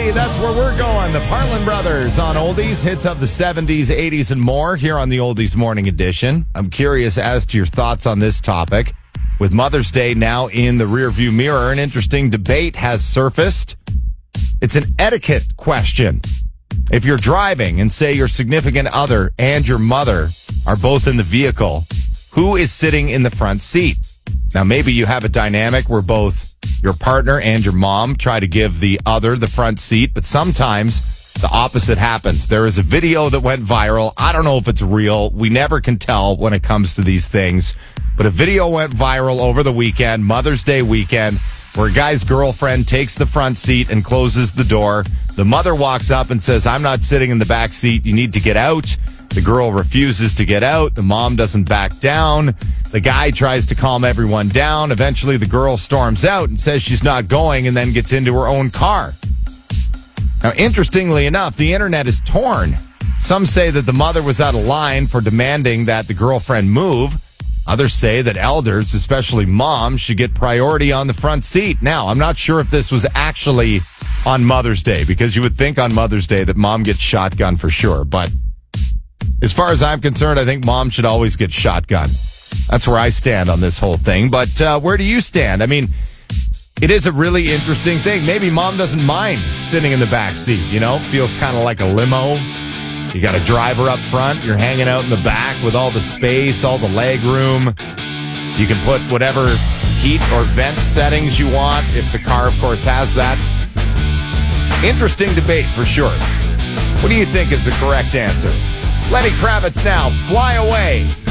Hey, that's where we're going. The Parlin Brothers on Oldies, hits of the 70s, 80s, and more here on the Oldies Morning Edition. I'm curious as to your thoughts on this topic. With Mother's Day now in the rearview mirror, an interesting debate has surfaced. It's an etiquette question. If you're driving and say your significant other and your mother are both in the vehicle, who is sitting in the front seat? Now, maybe you have a dynamic where both your partner and your mom try to give the other the front seat, but sometimes the opposite happens. There is a video that went viral. I don't know if it's real. We never can tell when it comes to these things, but a video went viral over the weekend, Mother's Day weekend, where a guy's girlfriend takes the front seat and closes the door. The mother walks up and says, "I'm not sitting in the back seat. You need to get out." The girl refuses to get out. The mom doesn't back down. The guy tries to calm everyone down. Eventually, the girl storms out and says she's not going and then gets into her own car. Now, interestingly enough, the internet is torn. Some say that the mother was out of line for demanding that the girlfriend move. Others say that elders, especially moms, should get priority on the front seat. Now, I'm not sure if this was actually on Mother's Day, because you would think on Mother's Day that mom gets shotgun for sure. But as far as I'm concerned, I think mom should always get shotgun. That's where I stand on this whole thing. But where do you stand? I mean, it is a really interesting thing. Maybe mom doesn't mind sitting in the back seat, you know? Feels kind of like a limo. You got a driver up front. You're hanging out in the back with all the space, all the leg room. You can put whatever heat or vent settings you want, if the car, of course, has that. Interesting debate for sure. What do you think is the correct answer? Lenny Kravitz now, Fly Away.